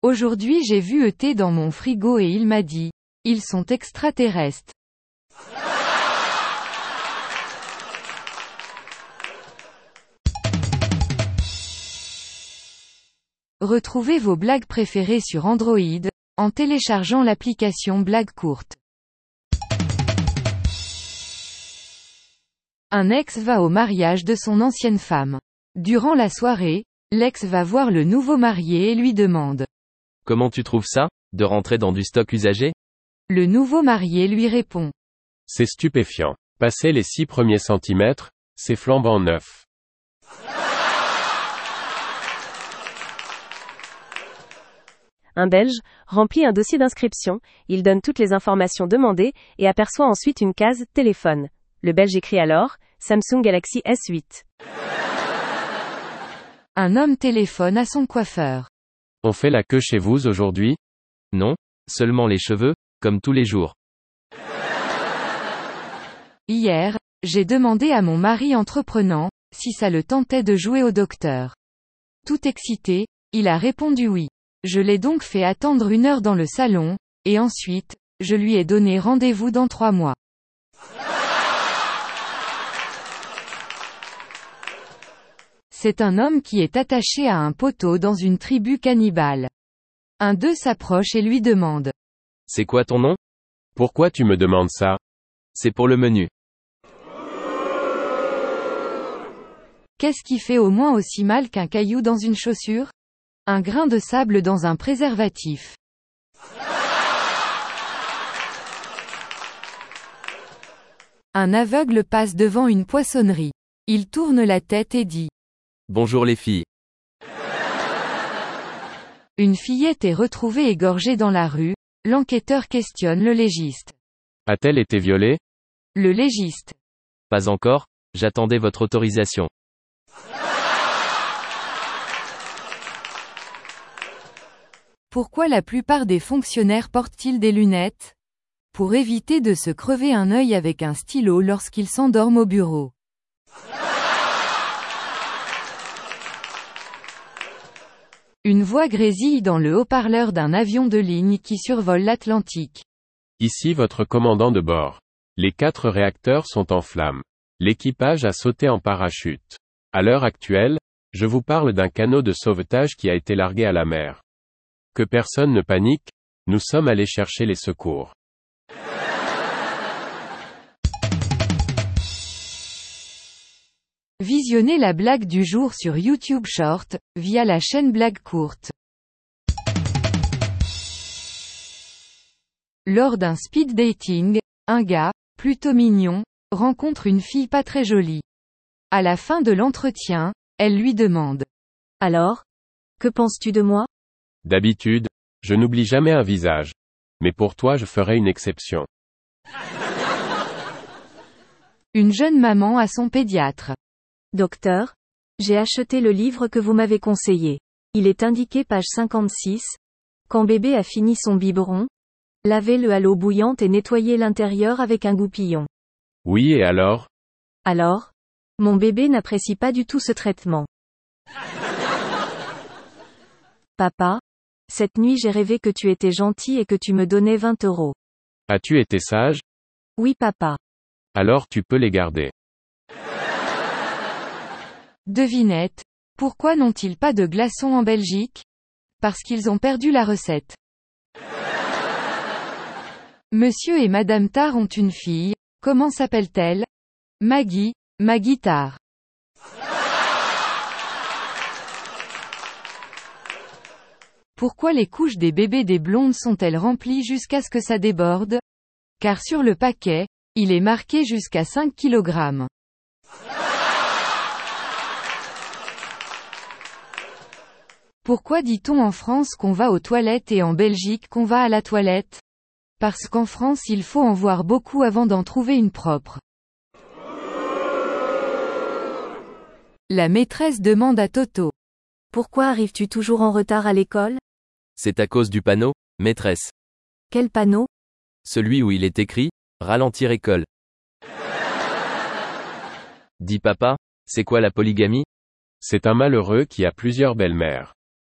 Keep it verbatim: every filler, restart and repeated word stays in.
Aujourd'hui j'ai vu E T dans mon frigo et il m'a dit, ils sont extraterrestres. Retrouvez vos blagues préférées sur Android, en téléchargeant l'application Blagues courtes. Un ex va au mariage de son ancienne femme. Durant la soirée, l'ex va voir le nouveau marié et lui demande. Comment tu trouves ça, de rentrer dans du stock usagé? Le nouveau marié lui répond. C'est stupéfiant. Passer les six premiers centimètres, c'est flambant neuf. Un Belge remplit un dossier d'inscription, il donne toutes les informations demandées et aperçoit ensuite une case « Téléphone ». Le Belge écrit alors « Samsung Galaxy S huit ». Un homme téléphone à son coiffeur. On fait la queue chez vous aujourd'hui? Non, seulement les cheveux, comme tous les jours. Hier, j'ai demandé à mon mari entreprenant, si ça le tentait de jouer au docteur. Tout excité, il a répondu oui. Je l'ai donc fait attendre une heure dans le salon, et ensuite, je lui ai donné rendez-vous dans trois mois. C'est un homme qui est attaché à un poteau dans une tribu cannibale. Un d'eux s'approche et lui demande. C'est quoi ton nom? Pourquoi tu me demandes ça? C'est pour le menu. Qu'est-ce qui fait au moins aussi mal qu'un caillou dans une chaussure? Un grain de sable dans un préservatif. Un aveugle passe devant une poissonnerie. Il tourne la tête et dit. Bonjour les filles. Une fillette est retrouvée égorgée dans la rue, l'enquêteur questionne le légiste. A-t-elle été violée? Le légiste. Pas encore, j'attendais votre autorisation. Pourquoi la plupart des fonctionnaires portent-ils des lunettes? Pour éviter de se crever un œil avec un stylo lorsqu'ils s'endorment au bureau. Une voix grésille dans le haut-parleur d'un avion de ligne qui survole l'Atlantique. Ici votre commandant de bord. Les quatre réacteurs sont en flammes. L'équipage a sauté en parachute. À l'heure actuelle, je vous parle d'un canot de sauvetage qui a été largué à la mer. Que personne ne panique, nous sommes allés chercher les secours. Visionnez la blague du jour sur YouTube Short, via la chaîne Blagues courtes. Lors d'un speed dating, un gars, plutôt mignon, rencontre une fille pas très jolie. À la fin de l'entretien, elle lui demande. Alors? Que penses-tu de moi? D'habitude, je n'oublie jamais un visage. Mais pour toi je ferai une exception. Une jeune maman à son pédiatre. Docteur, j'ai acheté le livre que vous m'avez conseillé. Il est indiqué page cinquante-six. Quand bébé a fini son biberon, lavez-le à l'eau bouillante et nettoyez l'intérieur avec un goupillon. Oui et alors? Alors? Mon bébé n'apprécie pas du tout ce traitement. Papa? Cette nuit j'ai rêvé que tu étais gentil et que tu me donnais vingt euros. As-tu été sage? Oui papa. Alors tu peux les garder. Devinette. Pourquoi n'ont-ils pas de glaçons en Belgique? Parce qu'ils ont perdu la recette. Monsieur et Madame Tar ont une fille, comment s'appelle-t-elle? Maggie, Maggie Tar. Pourquoi les couches des bébés des blondes sont-elles remplies jusqu'à ce que ça déborde? Car sur le paquet, il est marqué jusqu'à cinq kilogrammes. Pourquoi dit-on en France qu'on va aux toilettes et en Belgique qu'on va à la toilette? Parce qu'en France il faut en voir beaucoup avant d'en trouver une propre. La maîtresse demande à Toto. Pourquoi arrives-tu toujours en retard à l'école? C'est à cause du panneau, maîtresse. Quel panneau? Celui où il est écrit, ralentir école. Dis papa, c'est quoi la polygamie? C'est un malheureux qui a plusieurs belles-mères.